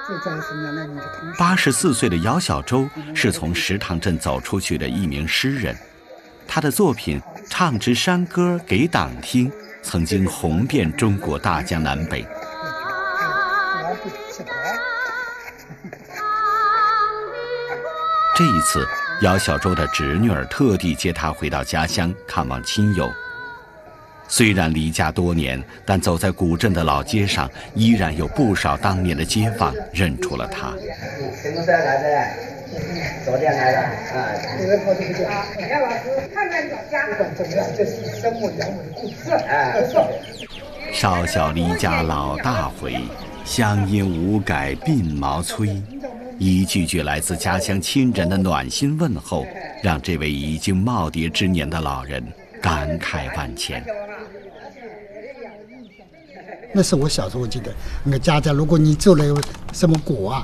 84岁的姚小舟是从石塘镇走出去的一名诗人，他的作品《唱支山歌给党听》曾经红遍中国大江南北。这一次，姚小舟的侄女儿特地接他回到家乡看望亲友。虽然离家多年，但走在古镇的老街上，依然有不少当年的街坊认出了他。 什么时候来的？昨天来的啊。杨老师，看看家，这是生活养我的故事。哎， 少小离家老大回，乡音无改鬓毛衰。一句句来自家乡亲人的暖心问候，让这位已经耄耋之年的老人感慨万千。 那是我小时候记得，那个家家，如果你做了什么果啊，